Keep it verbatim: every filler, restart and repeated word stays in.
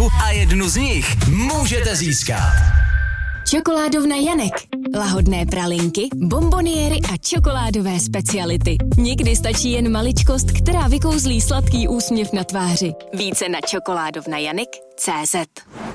čokoládenku a jednu z nich můžete získat. Čokoládovna Janek. Lahodné pralinky, bonboniéry a čokoládové speciality. Někdy stačí jen maličkost, která vykouzlí sladký úsměv na tváři. Více na čokoládovna janek tečka cé zet.